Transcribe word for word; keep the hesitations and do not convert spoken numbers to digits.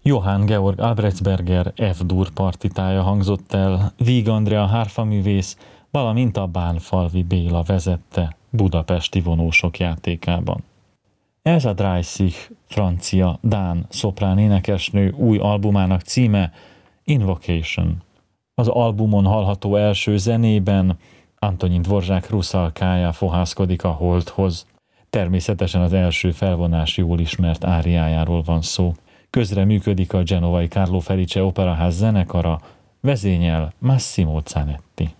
Johann Georg Albrechtsberger F-dur partitája hangzott el, Víg Andrea hárfaművész, valamint a Bánfalvi Béla vezette budapesti vonósok játékában. Elsa Dreissig, francia, dán szoprán énekesnő új albumának címe Invocation. Az albumon hallható első zenében Antonin Dvorzsák ruszalkája fohászkodik a holdhoz. Természetesen az első felvonás jól ismert áriájáról van szó. Közre működik a genovai Carlo Felice Operaház zenekara, vezényel Massimo Zanetti.